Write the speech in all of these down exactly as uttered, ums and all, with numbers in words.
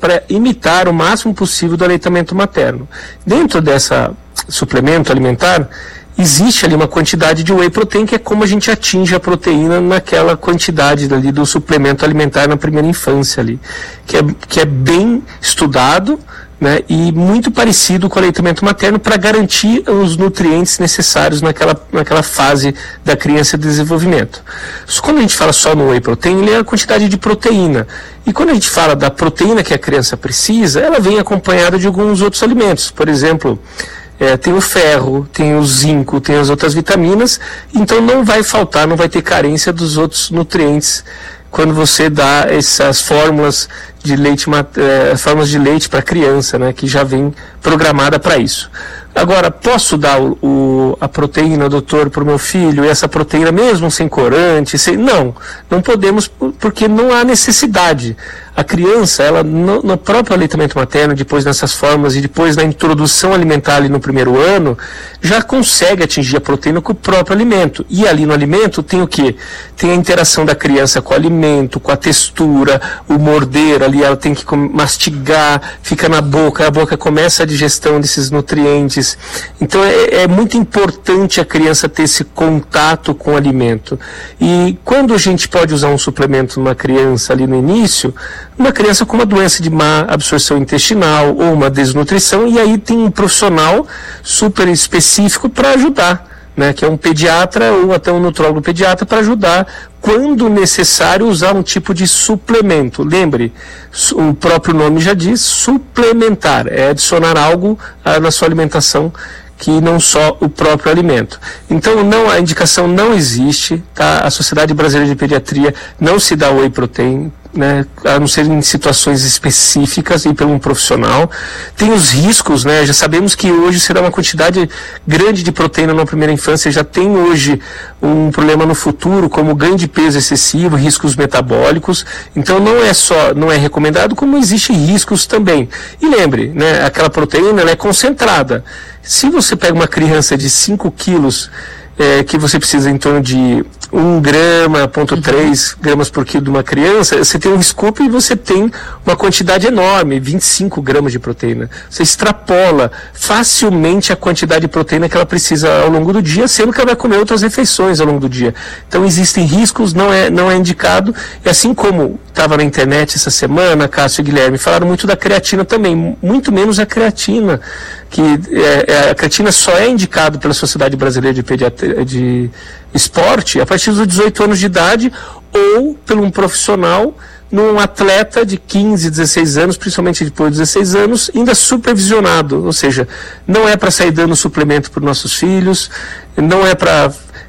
para imitar o máximo possível do aleitamento materno. Dentro dessa suplemento alimentar, existe ali uma quantidade de whey protein, que é como a gente atinge a proteína naquela quantidade ali do suplemento alimentar na primeira infância ali, que é, que é bem estudado, né, e muito parecido com o aleitamento materno para garantir os nutrientes necessários naquela, naquela fase da criança de desenvolvimento. Quando a gente fala só no whey protein, ele é a quantidade de proteína. E quando a gente fala da proteína que a criança precisa, ela vem acompanhada de alguns outros alimentos. Por exemplo, É, tem o ferro, tem o zinco, tem as outras vitaminas, então não vai faltar, não vai ter carência dos outros nutrientes quando você dá essas fórmulas de leite, é, fórmulas de leite para a criança, né, que já vem programada para isso. Agora, posso dar o, o, a proteína, doutor, para o meu filho, e essa proteína mesmo sem corante? Sem... Não, não podemos, porque não há necessidade. A criança, ela no, no próprio aleitamento materno, depois nessas formas e depois na introdução alimentar ali no primeiro ano, já consegue atingir a proteína com o próprio alimento. E ali no alimento tem o quê? Tem a interação da criança com o alimento, com a textura, o morder ali, ela tem que mastigar, fica na boca, a boca começa a digestão desses nutrientes. Então é, é muito importante a criança ter esse contato com o alimento. E quando a gente pode usar um suplemento numa criança ali no início, uma criança com uma doença de má absorção intestinal ou uma desnutrição, e aí tem um profissional super específico para ajudar, né, que é um pediatra ou até um nutrólogo pediatra para ajudar, quando necessário, usar um tipo de suplemento. Lembre, o próprio nome já diz, suplementar, é adicionar algo ah, na sua alimentação que não só o próprio alimento. Então, não, a indicação não existe, tá? A Sociedade Brasileira de Pediatria não se dá whey protein, né, a não ser em situações específicas e por um profissional. Tem os riscos, né, já sabemos que hoje será uma quantidade grande de proteína na primeira infância, já tem hoje um problema no futuro, como ganho de peso excessivo, riscos metabólicos. Então não é só, não é recomendado, como existem riscos também. E lembre, né, aquela proteína, ela é concentrada. Se você pega uma criança de cinco quilos, É, que você precisa em torno de um grama, ponto três gramas por quilo de uma criança, você tem um scoop e você tem uma quantidade enorme, vinte e cinco gramas de proteína. Você extrapola facilmente a quantidade de proteína que ela precisa ao longo do dia, sendo que ela vai comer outras refeições ao longo do dia. Então existem riscos, não é, não é indicado, e assim como estava na internet essa semana, Cássio e Guilherme falaram muito da creatina também, muito menos a creatina, que é, a creatina só é indicado pela Sociedade Brasileira de Pediatria de Esporte a partir dos dezoito anos de idade, ou por um profissional num atleta de quinze, dezesseis anos, principalmente depois de dezesseis anos, ainda supervisionado, ou seja, não é para sair dando suplemento para os nossos filhos, não é para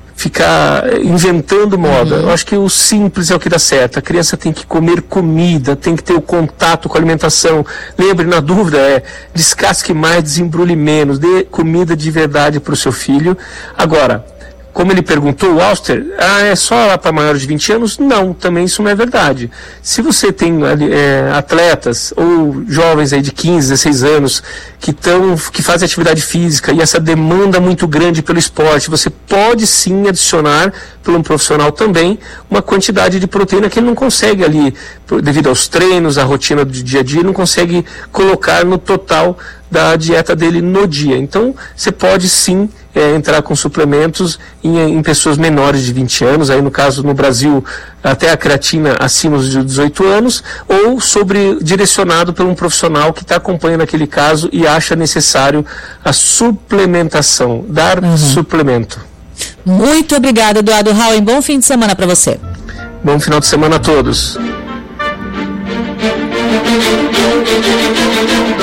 ficar inventando moda. Uhum. Eu acho que o simples é o que dá certo. A criança tem que comer comida, tem que ter o contato com a alimentação. Lembre, na dúvida, é descasque mais, desembrulhe menos, dê comida de verdade para o seu filho. Agora, como ele perguntou, o Auster, ah, é só lá para maiores de vinte anos? Não, também isso não é verdade. Se você tem é, atletas ou jovens aí de quinze, dezesseis anos que, tão, que fazem atividade física e essa demanda muito grande pelo esporte, você pode sim adicionar, por um profissional também, uma quantidade de proteína que ele não consegue ali, devido aos treinos, à rotina do dia a dia, não consegue colocar no total da dieta dele no dia. Então, você pode sim é, entrar com suplementos em, em pessoas menores de vinte anos, aí no caso no Brasil até a creatina acima de dezoito anos, ou sobre direcionado por um profissional que está acompanhando aquele caso e acha necessário a suplementação, dar uhum. suplemento. Muito obrigada, Eduardo Rauen. Bom fim de semana para você. Bom final de semana a todos.